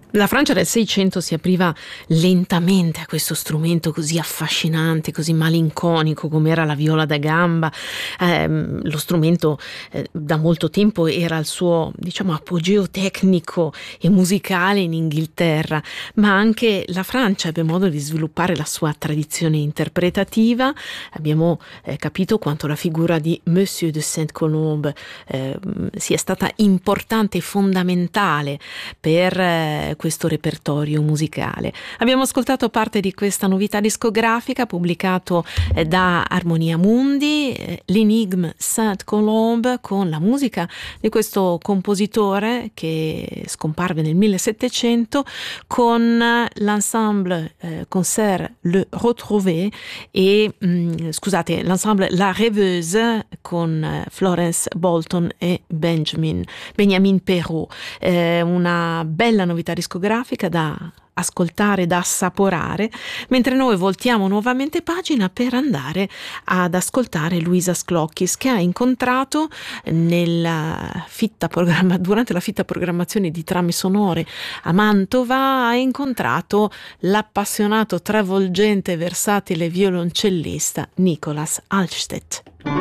La Francia del Seicento si apriva lentamente a questo strumento così affascinante, così malinconico come era la viola da gamba. Lo strumento da molto tempo era al suo, diciamo, apogeo tecnico e musicale in Inghilterra, ma anche la Francia ebbe modo di sviluppare la sua tradizione interpretativa. Abbiamo capito quanto la figura di Monsieur de Sainte-Colombe sia stata importante e fondamentale per questo repertorio musicale. Abbiamo ascoltato parte di questa novità discografica pubblicato da Armonia Mundi, l'Enigme Sainte-Colombe, con la musica di questo compositore che scomparve nel 1700 con l'ensemble concert Le Retrouvé e l'ensemble La Rêveuse con Florence Bolton e Benjamin Perrault. Una bella novità discografica da ascoltare, da assaporare, mentre noi voltiamo nuovamente pagina per andare ad ascoltare Luisa Sclocchis, che ha incontrato durante la fitta programmazione di Trame Sonore a Mantova, ha incontrato l'appassionato, travolgente e versatile violoncellista Nicolas Halstead.